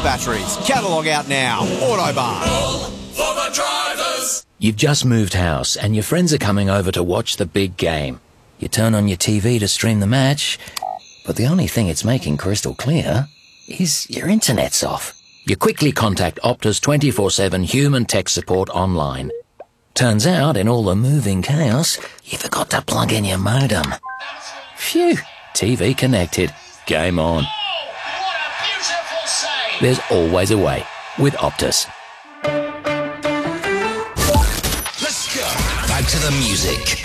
batteries. Catalogue out now. Autobarn. All for the drivers. You've just moved house and your friends are coming over to watch the big game. You turn on your TV to stream the match, but the only thing it's making crystal clear is your internet's off. You quickly contact Optus 24/7 human tech support online. Turns out, in all the moving chaos, you forgot to plug in your modem. Phew, TV connected. Game on. Oh, what a beautiful save. There's always a way with Optus. Let's go. Back to the music.